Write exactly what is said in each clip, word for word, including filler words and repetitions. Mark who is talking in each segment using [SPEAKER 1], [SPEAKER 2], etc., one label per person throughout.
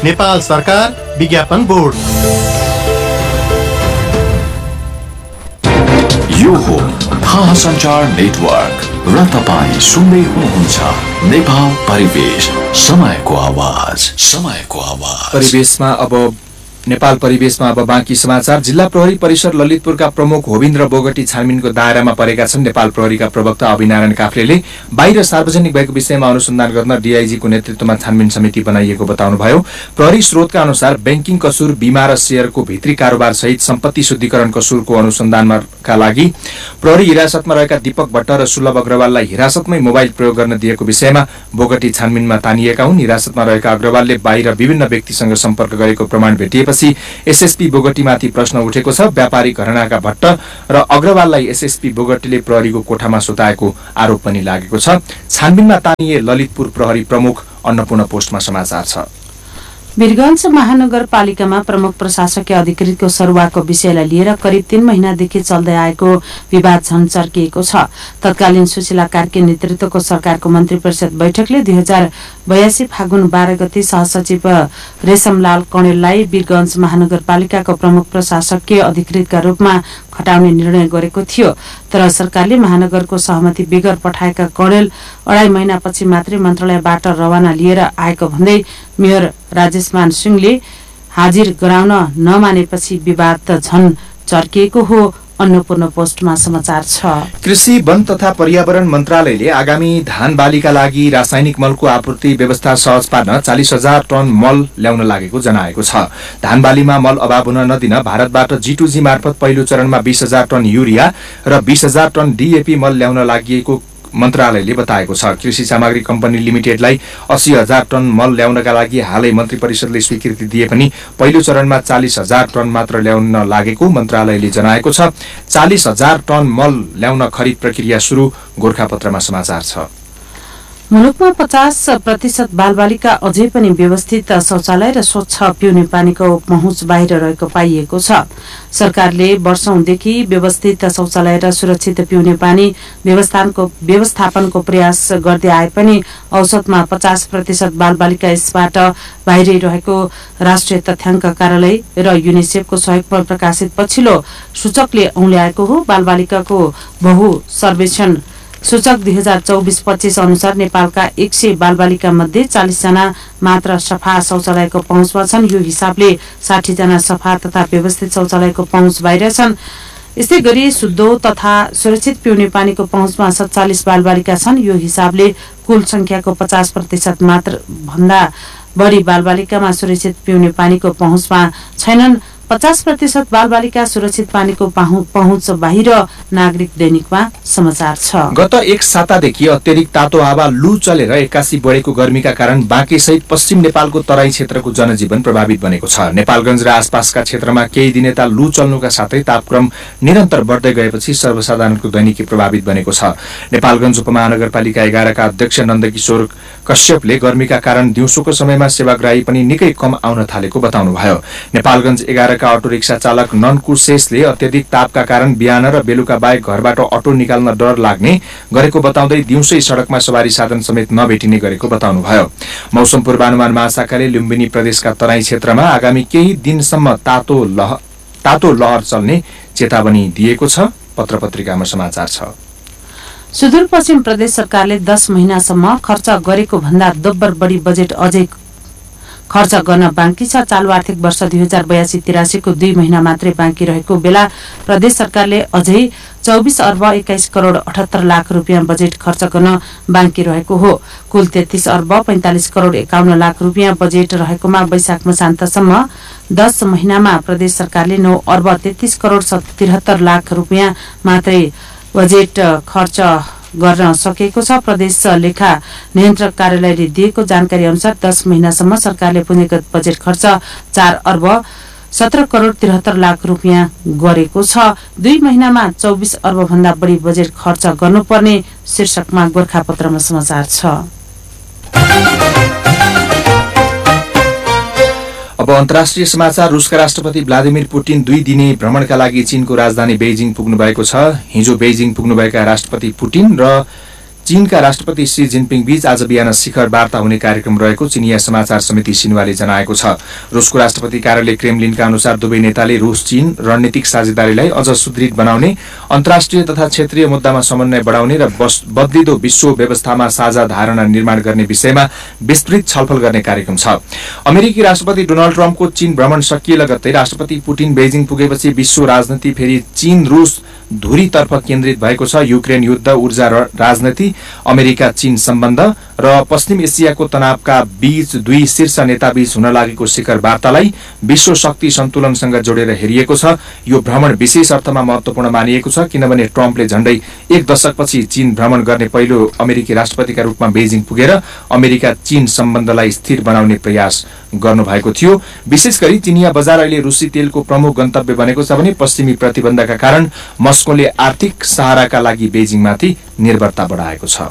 [SPEAKER 1] नेपाल सरकार विज्ञापन बोर्ड।
[SPEAKER 2] यो हो थाहा सञ्चार नेटवर्क र तपाईँ सुन्दै हुनुहुन्छ नेपाल परिवेश, समयको आवाज, समयको आवाज।
[SPEAKER 3] परिवेशमा अब नेपाल परिवेशमा अब बाँकी समाचार। जिल्ला प्रहरी परिसर ललितपुरका प्रमुख होविन्द्र बोगटी छानबिनको दायरामा परेका छन्। नेपाल प्रहरीका प्रवक्ता अभिनारायण काफ्लेले बाहिर सार्वजनिक भएको विषयमा अनुसन्धान गर्न डीआईजीको नेतृत्वमा छानबिन समिति बनाइएको बताउनुभयो। प्रहरी स्रोतका अनुसार बैंकिङ कसुर, बीमा र शेयरको भित्री कारोबार सहित सम्पत्ति शुद्धिकरण कसुरको अनुसन्धानका लागि प्रहरी हिरासतमा रहेका दीपक भट्ट र सुलभ अग्रवाललाई हिरासतमै मोबाइल प्रयोग गर्न दिएको विषयमा बोगटी छानबिनमा तानिएका हुन्। हिरासतमा रहेका अग्रवालले बाहिर विभिन्न व्यक्तिसँग सम्पर्क गरेको प्रमाण भेटिएपछि एसएसपी बोगटीमाथि प्रश्न उठेको छ। व्यापारिक घरानाका भट्ट र अग्रवाललाई एसएसपी बोगटीले प्रहरीको कोठामा सुताएको आरोप पनि लागेको छ। छानबिनमा तानिए ललितपुर प्रहरी प्रमुख। अन्नपूर्ण पोस्टमा समाचार छ।
[SPEAKER 4] वीरगञ्ज महानगरपालिकामा प्रमुख प्रशासकीय अधिकृतको सरुवाको विषयलाई लिएर करिब तीन महिनादेखि चल्दै आएको विवाद झन चर्किएको छ। तत्कालीन सुशीला कार्की नेतृत्वको सरकारको मन्त्री परिषद बैठकले दुई हजार बयासी फागुन बाह्र गते सहसचिव रेशमलाल कणेललाई वीरगञ्ज महानगरपालिकाको प्रमुख प्रशासकीय अधिकृतका रूपमा खटाउने निर्णय गरेको थियो। तर सरकारले महानगरको सहमति बेगर पठाएका कणेल अढाई महिनापछि मात्रै मन्त्रालयबाट रवाना लिएर आएको भन्दै मेयर राजेशमान सिंहले हाजिर गराउन नमानेपछि विवाद झन चर्किएको हो। अन्नपूर्ण पोस्टमा समाचार छ।
[SPEAKER 3] कृषि, वन तथा पर्यावरण मन्त्रालयले आगामी धान बालीका लागि रासायनिक मलको आपूर्ति व्यवस्था सहज पार्न चालिस हजार टन मल ल्याउन लागेको जनाएको छ। धान बालीमा मल अभाव हुन नदिन भारतबाट जीटूजी मार्फत पहिलो चरणमा बीस हजार टन युरिया र बीस हजार टन डीएपी मल ल्याउन लागि मन्त्रालयले बताएको छ। कृषि सामग्री कम्पनी लिमिटेडलाई अस्सी हजार टन मल ल्याउनका लागि हालै मन्त्री परिषदले स्वीकृति दिए पनि पहिलो चरणमा चालिस हजार टन मात्र ल्याउन लागेको मन्त्रालयले जनाएको छ। चालिस हजार टन मल ल्याउन खरिद प्रक्रिया सुरु। गोरखापत्रमा समाचार छ।
[SPEAKER 4] मुलुकमा पचास प्रतिशत बालबालिका अझै पनि व्यवस्थित शौचालय र स्वच्छ पिउने पानीको पहुँच बाहिर रहेको पाइएको छ। सरकारले वर्षौंदेखि व्यवस्थित शौचालय र सुरक्षित पिउने पानी व्यवस्थापनको व्यवस्थापनको प्रयास गर्दै आए पनि औसतमा पचास प्रतिशत बालबालिका यसबाट बाहिरै रहेको राष्ट्रिय तथ्याङ्क कार्यालय र युनिसेफको सहयोगमा प्रकाशित पछिल्लो सूचकले औल्याएको हो। बालबालिकाको बहु सर्वेक्षण सूचक दुई हजार चौबिस पच्चीस अनुसार नेपालका एक सय बालबालिका मध्ये चालिस जना मात्र सफा शौचालयको पहुँचमा छन्। यो हिसाबले साठी जना सफा तथा व्यवस्थित शौचालयको पहुँच बाहिर छन्। यस्तै गरी शुद्ध तथा सुरक्षित पिउने पानीको पहुँचमा सत्तालिस बालबालिका छन्। यो हिसाबले कुल संख्याको पचास प्रतिशत मात्र भन्दा बढी बालबालिकामा सुरक्षित पिउने पानीको पहुँचमा छैनन्। पचास प्रतिशत बालबालिका सुरक्षित पानीको पहुँच बाहिर। नागरिक दैनिकमा समाचार छ।
[SPEAKER 3] गत एक सातादेखि अत्यधिक तातो हावा लू चलेर एक्कासी बढेको गर्मीका कारण बाँके सहित पश्चिम नेपालको तराई क्षेत्रको जनजीवन प्रभावित बनेको छ। नेपालगञ्ज र आसपासका क्षेत्रमा केही दिन यता लू चल्नुका साथै तापक्रम निरन्तर बढ्दै गएपछि सर्वसाधारणको दैनिकी प्रभावित बनेको छ। नेपालगञ्ज उपमहानगरपालिका एघारका अध्यक्ष नन्दकिशोर कश्यपले गर्मीका कारण दिउँसोको समयमा सेवाग्राही पनि निकै कम आउन थालेको बताउनुभयो। नेपालगञ्ज एघारका अटो रिक्सा चालक नन्कु शेषले अत्यधिक तापका कारण बिहान र बेलुका बाहेक घरबाट अटो निकाल्न डर लाग्ने गरेको बताउँदै दिउँसै सड़कमा सवारी साधन समेत नभेटिने गरेको बताउनुभयो। मौसम पूर्वानुमान महाशाखाले लुम्बिनी प्रदेशका तराई क्षेत्रमा आगामी केही दिनसम्म तातो लहर तातो लहर चल्ने चेतावनी दिएको छ। पत्र पत्रिकामा समाचार छ।
[SPEAKER 4] सुदूरपश्चिम प्रदेश सरकारले दस महिनासम्म खर्च गरेको भन्दा दोब्बर बढी बजेट अझै खर्च गर्न बाँकी छ। चालू आर्थिक वर्ष दुई हजार बयासी तिरासीको दुई महिना मात्रै बाँकी रहेको बेला प्रदेश सरकारले अझै चौबिस अर्ब एक्काइस करोड़ अठहत्तर लाख रुपियाँ बजेट खर्च गर्न बाँकी रहेको हो। कुल तेत्तीस अर्ब पैंतालिस करोड़ एकाउन्न लाख रुपियाँ बजेट रहेकोमा वैशाख मसान्तसम्म दस महिनामा प्रदेश सरकारले नौ अर्ब तेत्तीस करोड़ तिहत्तर लाख रुपियाँ मात्रै बजेट खर्च गर्न सकेको छ। प्रदेश लेखा नियन्त्रक कार्यालयले दिएको जानकारी अनुसार दस महिनासम्म सरकारले पुँजीगत बजेट खर्च चार अर्ब सत्र करोड़ तिहत्तर लाख रुपियाँ गरेको छ। दुई महिनामा चौबिस अर्ब भन्दा बढी बजेट खर्च गर्नुपर्ने शीर्षकमा गोरखापत्रमा समाचार छ।
[SPEAKER 3] अब अन्तर्राष्ट्रिय समाचार। रुसका राष्ट्रपति भ्लादिमिर पुटिन दुई दिने भ्रमणका लागि चीनको राजधानी बेइजिङ पुग्नु भएको छ। हिजो बेइजिङ पुग्नुभएका राष्ट्रपति पुटिन र चीनका राष्ट्रपति सी जिनपिङ बीच आज बिहान शिखर वार्ता हुने कार्यक्रम रहेको चिनिया समाचार समिति सिन्हुवाले जनाएको छ। रुसको राष्ट्रपति कार्यालय क्रेमलिनका अनुसार दुवै नेताले रुस चीन रणनीतिक साझेदारीलाई अझ सुदृढ बनाउने, अन्तर्राष्ट्रिय तथा क्षेत्रीय मुद्दामा समन्वय बढाउने र बदलिदो विश्व व्यवस्थामा साझा धारणा निर्माण गर्ने विषयमा विस्तृत छलफल गर्ने कार्यक्रम छ। अमेरिकी राष्ट्रपति डोनाल्ड ट्रम्पको चीन भ्रमण सकिए लगत्तै राष्ट्रपति पुटिन बेजिङ पुगेपछि विश्व राजनीति फेरि चीन रुस धुरीतर्फ केन्द्रित भएको छ। युक्रेन युद्ध, ऊर्जा राजनीति, अमेरिका चीन सम्बन्ध र पश्चिम एसियाको तनावका बीच दुई शीर्ष नेताबीच हुन लागेको शिखर वार्तालाई विश्व शक्ति सन्तुलनसँग जोडेर हेरिएको छ। यो भ्रमण विशेष अर्थमा महत्वपूर्ण मानिएको छ किनभने ट्रम्पले झण्डै एक दशकपछि चीन भ्रमण गर्ने पहिलो अमेरिकी राष्ट्रपतिका रूपमा बेजिङ पुगेर अमेरिका चीन सम्बन्धलाई स्थिर बनाउने प्रयास गर्नुभएको थियो। विशेष गरी चिनिया बजार अहिले रुसी तेलको प्रमुख गन्तव्य बनेको छ भने पश्चिमी प्रतिबन्धका कारण मस्कोले आर्थिक सहाराका लागि बेजिङमाथि निर्भरता बढाएको छ।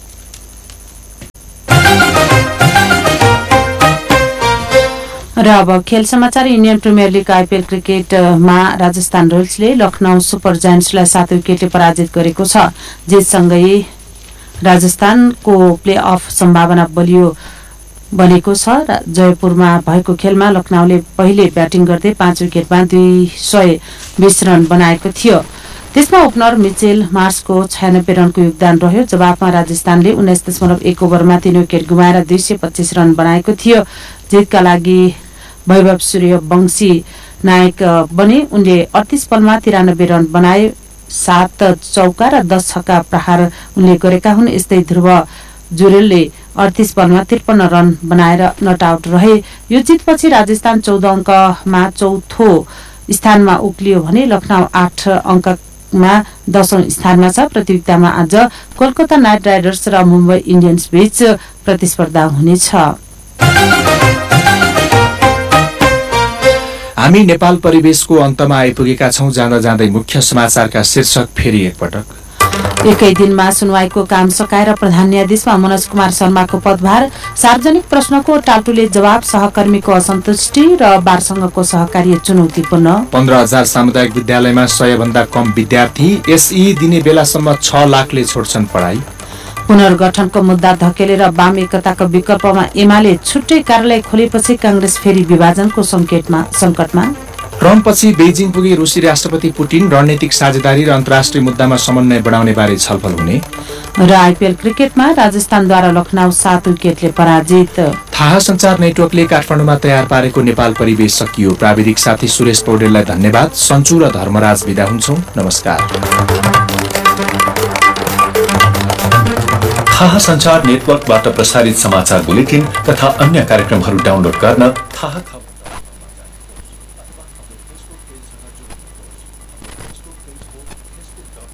[SPEAKER 4] र अब खेल समाचार। इन्डियन प्रिमियर लीग आइपीएल क्रिकेटमा राजस्थान रोयल्सले लखनऊ सुपर जायन्ट्सलाई सात विकेटले पराजित गरेको छ। जितसँगै राजस्थानको प्ले अफ सम्भावना बलियो बनेको छ। जयपुरमा भएको खेलमा लखनऊले पहिले ब्याटिङ गर्दै पाँच विकेटमा दुई सय बीस रन बनाएको थियो। त्यसमा ओपनर मिचेल मार्सको छयानब्बे रनको योगदान रह्यो। जवाफमा राजस्थानले उन्नाइस दशमलव एक ओभरमा तीन विकेट गुमाएर दुई सय पच्चीस रन बनाएको थियो। जितका लागि वैभव सूर्यवंशी नायक बने। उनले अडतीस बलमा तिरानब्बे रन बनाए। सात चौका र दस छक्का प्रहार उनले गरेका हुन्। यस्तै ध्रुव जुरेलले अडतीस बलमा त्रिपन्न रन बनाएर नट आउट रहे। यो जितपछि राजस्थान चौध अङ्कमा चौथो स्थानमा उक्लियो भने लखनऊ आठ अङ्कमा दशौं स्थानमा छ। प्रतियोगितामा आज कोलकाता नाइट राइडर्स र मुम्बई इन्डियन्स बीच प्रतिस्पर्धा हुनेछ।
[SPEAKER 3] हामी नेपाल परिवेशको अन्तमा आइपुगेका छौं। जाँदा जाँदै मुख्य समाचारका शीर्षक फेरि एकपटक।
[SPEAKER 4] एकै दिनमा सुनवाईको काम सकाएर प्रधान न्यायाधीशमा मनोज कुमार शर्माको पदभार। सार्वजनिक प्रश्नको टाटुले जवाब। सहकर्मीको असन्तुष्टि र बार संघको सहकार्य चुनौतीपूर्ण।
[SPEAKER 3] पन्ध्र हजार सामुदायिक विद्यालयमा सय भन्दा कम विद्यार्थी। एसई दिने बेलासम्म छ लाखले छोड्छन् पढाइ।
[SPEAKER 4] पुनर्गठनको मुद्दा धकेलेर वाम एकताको विकल्पमा एमाले छुट्टै कार्यालय खोलेपछि कांग्रेस फेरि विभाजनको संकेतमा संकटमा।
[SPEAKER 3] ट्रम्पपछि बेजिङ पुगे रुसी राष्ट्रपति पुटिन रणनीतिक साझेदारी र अन्तर्राष्ट्रिय मुद्दामा समन्वय बढाउने बारे छलफल हुने।
[SPEAKER 4] र आइपीएल क्रिकेटमा राजस्थानद्वारा लखनऊ सात विकेटले पराजित।
[SPEAKER 3] थाहा सञ्चार नेटवर्कले काठमाडौँमा तयार पारेको नेपाल परिवेश सकियो। प्राविधिक साथी सुरेश पौडेललाई धन्यवाद। सन्चु र धर्मराज बिदा हुन्छौं। नमस्कार।
[SPEAKER 2] थाहा सञ्चार नेटवर्कबाट प्रसारित समाचार बुलेटिन तथा अन्य कार्यक्रमहरू डाउनलोड गर्न थाहा